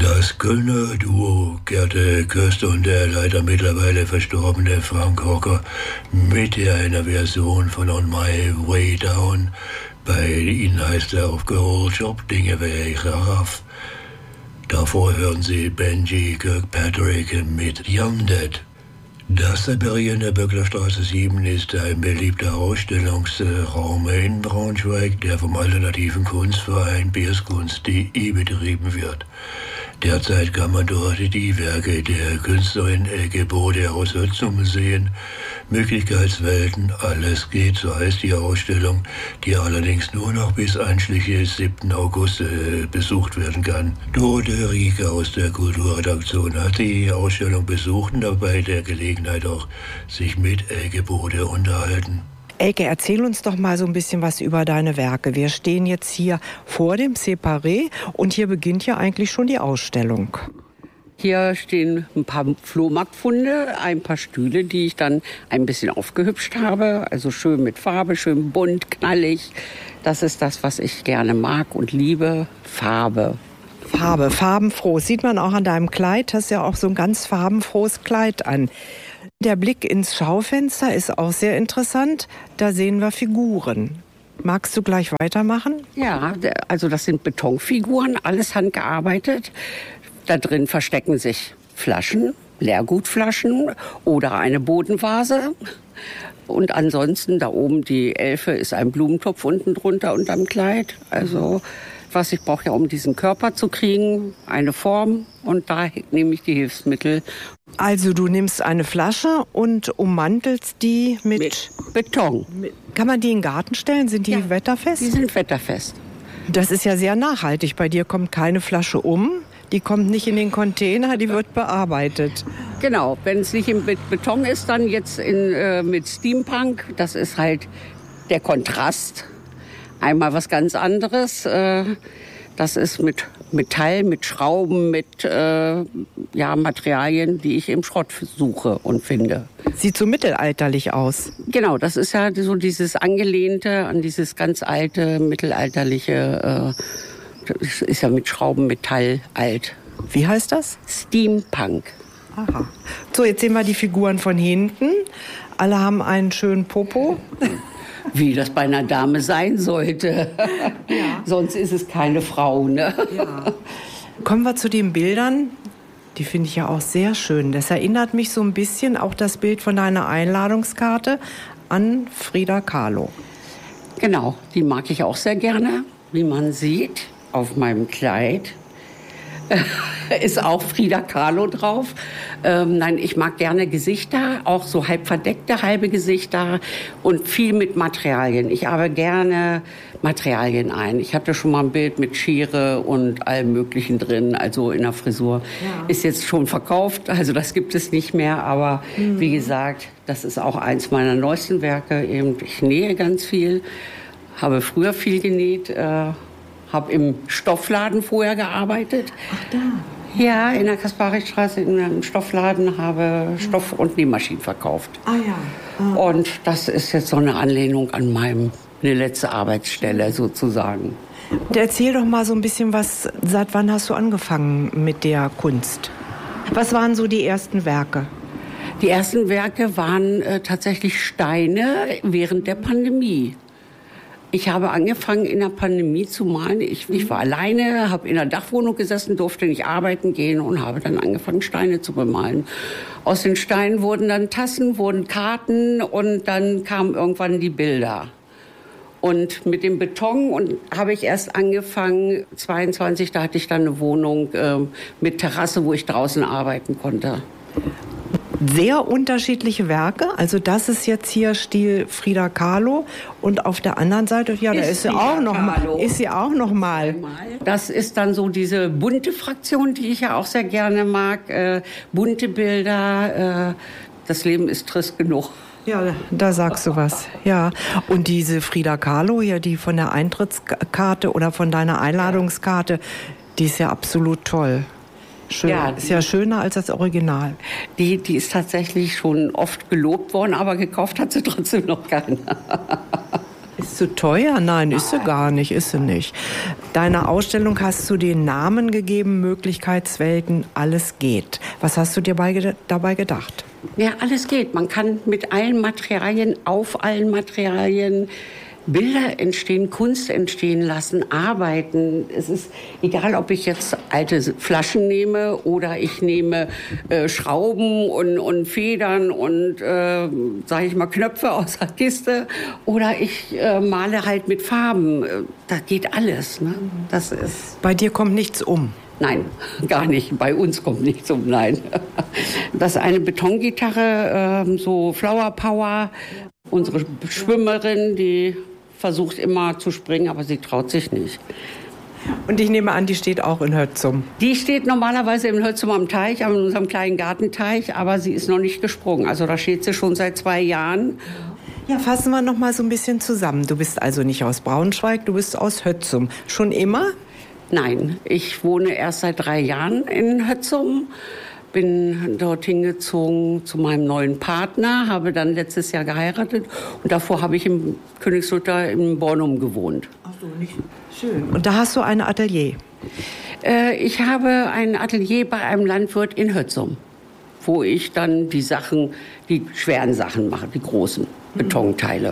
Das Kölner Duo kehrte Köster und der leider mittlerweile verstorbene Frank Hocker mit einer Version von On My Way Down. Bei ihnen heißt er auf Geholt Job Dinge wie ich raff. Davor hören Sie Benji Kirkpatrick mit Young Dead. Das Sibirien in der Böcklerstraße 7 ist ein beliebter Ausstellungsraum in Braunschweig, der vom alternativen Kunstverein BiersKunst.de betrieben wird. Derzeit kann man dort die Werke der Künstlerin Elke Bode aus Ötzum sehen. Möglichkeitswelten, alles geht, so heißt die Ausstellung, die allerdings nur noch bis einschließlich 7. August besucht werden kann. Dorothee Rieke aus der Kulturredaktion hat die Ausstellung besucht und dabei der Gelegenheit auch sich mit Elke Bode unterhalten. Elke, erzähl uns doch mal so ein bisschen was über deine Werke. Wir stehen jetzt hier vor dem Separé und hier beginnt ja eigentlich schon die Ausstellung. Hier stehen ein paar Flohmarktfunde, ein paar Stühle, die ich dann ein bisschen aufgehübscht habe. Also schön mit Farbe, schön bunt, knallig. Das ist das, was ich gerne mag und liebe. Farbe. Farbe, farbenfroh. Sieht man auch an deinem Kleid. Hast ja auch so ein ganz farbenfrohes Kleid an. Der Blick ins Schaufenster ist auch sehr interessant. Da sehen wir Figuren. Magst du gleich weitermachen? Ja, also das sind Betonfiguren, alles handgearbeitet. Da drin verstecken sich Flaschen, Leergutflaschen oder eine Bodenvase. Und ansonsten da oben die Elfe ist ein Blumentopf unten drunter unterm Kleid. Also was ich brauche ja, um diesen Körper zu kriegen, eine Form. Und da nehme ich die Hilfsmittel. Also du nimmst eine Flasche und ummantelst die mit Beton. Kann man die in den Garten stellen? Sind die wetterfest? Die sind wetterfest. Das ist ja sehr nachhaltig. Bei dir kommt keine Flasche die kommt nicht in den Container, die wird bearbeitet. Genau, wenn es nicht mit Beton ist, dann jetzt mit Steampunk. Das ist halt der Kontrast. Einmal was ganz anderes. Das ist mit Metall, mit Schrauben, mit Materialien, die ich im Schrott suche und finde. Sieht so mittelalterlich aus. Genau, das ist ja so dieses Angelehnte an dieses ganz alte, mittelalterliche, das ist ja mit Schrauben, Metall, alt. Wie heißt das? Steampunk. Aha. So, jetzt sehen wir die Figuren von hinten. Alle haben einen schönen Popo. Wie das bei einer Dame sein sollte. Ja. Sonst ist es keine Frau, ne? Ja. Kommen wir zu den Bildern. Die finde ich ja auch sehr schön. Das erinnert mich so ein bisschen, auch das Bild von deiner Einladungskarte, an Frida Kahlo. Genau, die mag ich auch sehr gerne. Wie man sieht, auf meinem Kleid ist auch Frida Kahlo drauf. Nein, ich mag gerne Gesichter, auch so halb verdeckte halbe Gesichter und viel mit Materialien. Ich arbeite gerne Materialien ein. Ich hatte schon mal ein Bild mit Schere und allem Möglichen drin, also in der Frisur. Ja. Ist jetzt schon verkauft, also das gibt es nicht mehr. Aber wie gesagt, das ist auch eins meiner neuesten Werke. Ich nähe ganz viel, habe früher viel genäht, habe im Stoffladen vorher gearbeitet. Ach da. Ja, in der Kasparistraße in einem Stoffladen habe Stoff- und Nähmaschinen verkauft. Ah ja. Ah. Und das ist jetzt so eine Anlehnung an meine letzte Arbeitsstelle sozusagen. Und erzähl doch mal so ein bisschen was, seit wann hast du angefangen mit der Kunst? Was waren so die ersten Werke? Die ersten Werke waren tatsächlich Steine während der Pandemie. Ich habe angefangen, in der Pandemie zu malen. Ich war alleine, habe in der Dachwohnung gesessen, durfte nicht arbeiten gehen und habe dann angefangen, Steine zu bemalen. Aus den Steinen wurden dann Tassen, wurden Karten und dann kamen irgendwann die Bilder. Und mit dem Beton habe ich erst angefangen, 22, da hatte ich dann eine Wohnung mit Terrasse, wo ich draußen arbeiten konnte. Sehr unterschiedliche Werke. Also das ist jetzt hier Stil Frida Kahlo und auf der anderen Seite, ja, da ist sie auch noch mal. Das ist dann so diese bunte Fraktion, die ich ja auch sehr gerne mag. Bunte Bilder. Das Leben ist trist genug. Ja, da sagst du was. Ja. Und diese Frida Kahlo hier, die von der Eintrittskarte oder von deiner Einladungskarte, die ist ja absolut toll. Schön. Ja, ist ja schöner als das Original. Die ist tatsächlich schon oft gelobt worden, aber gekauft hat sie trotzdem noch keiner. Ist zu teuer? Nein, ist sie gar nicht, ist sie nicht. Deiner Ausstellung hast du den Namen gegeben, Möglichkeitswelten, alles geht. Was hast du dir dabei gedacht? Ja, alles geht. Man kann mit allen Materialien, auf allen Materialien Bilder entstehen, Kunst entstehen lassen, arbeiten. Es ist egal, ob ich jetzt alte Flaschen nehme oder ich nehme Schrauben und Federn und, sage ich mal, Knöpfe aus der Kiste oder ich male halt mit Farben. Da geht alles. Ne? Das ist. Bei dir kommt nichts um? Nein, gar nicht. Bei uns kommt nichts um, nein. Das ist eine Betongitarre, so Flower Power. Unsere Schwimmerin, die versucht immer zu springen, aber sie traut sich nicht. Und ich nehme an, die steht auch in Hötzum? Die steht normalerweise in Hötzum am Teich, an unserem kleinen Gartenteich, aber sie ist noch nicht gesprungen. Also da steht sie schon seit 2 Jahren. Ja, fassen wir noch mal so ein bisschen zusammen. Du bist also nicht aus Braunschweig, du bist aus Hötzum. Schon immer? Nein, ich wohne erst seit 3 Jahren in Hötzum. Bin dorthin gezogen zu meinem neuen Partner, habe dann letztes Jahr geheiratet und davor habe ich im Königslutter in Bornum gewohnt. Ach so, nicht schön. Und da hast du ein Atelier? Ich habe ein Atelier bei einem Landwirt in Hötzum, wo ich dann die schweren Sachen mache, die großen Betonteile.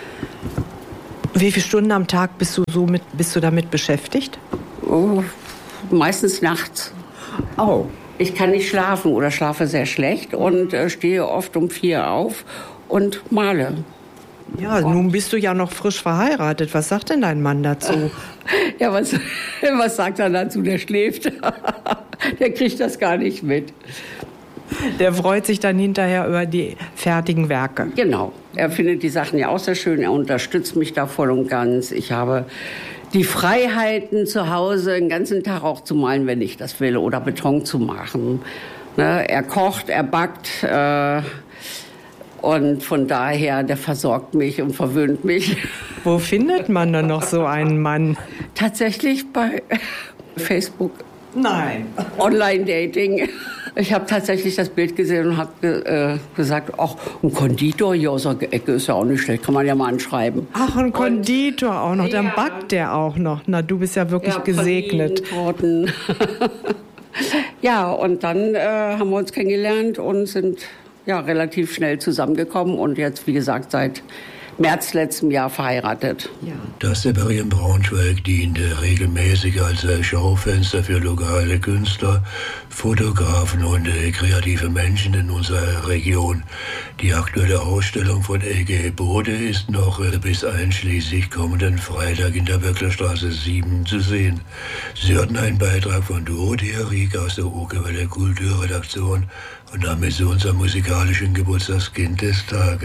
Wie viele Stunden am Tag bist du damit beschäftigt? Oh, meistens nachts. Oh. Ich kann nicht schlafen oder schlafe sehr schlecht und stehe oft um 4 auf und male. Ja, nun bist du ja noch frisch verheiratet. Was sagt denn dein Mann dazu? Ja, was sagt er dazu? Der schläft. Der kriegt das gar nicht mit. Der freut sich dann hinterher über die fertigen Werke. Genau. Er findet die Sachen ja auch sehr schön. Er unterstützt mich da voll und ganz. Ich habe die Freiheiten zu Hause den ganzen Tag auch zu malen, wenn ich das will, oder Beton zu machen. Ne? Er kocht, er backt und von daher, der versorgt mich und verwöhnt mich. Wo findet man denn noch so einen Mann? Tatsächlich bei Facebook. Nein. Online-Dating. Ich habe tatsächlich das Bild gesehen und habe gesagt, ach, ein Konditor hier aus der Ecke ist ja auch nicht schlecht, kann man ja mal anschreiben. Ach, ein Konditor auch noch, dann ja. Backt der auch noch. Na, du bist ja wirklich gesegnet. Ja, und dann haben wir uns kennengelernt und sind ja relativ schnell zusammengekommen und jetzt, wie gesagt, seit März letzten Jahr verheiratet. Ja. Das Separé in Braunschweig diente regelmäßig als Schaufenster für lokale Künstler, Fotografen und kreative Menschen in unserer Region. Die aktuelle Ausstellung von Elke Bode ist noch bis einschließlich kommenden Freitag in der Böcklerstraße 7 zu sehen. Sie hörten einen Beitrag von Dorothea Rieck aus der Okerwelle Kulturredaktion und damit zu unserem musikalischen Geburtstagskind des Tages.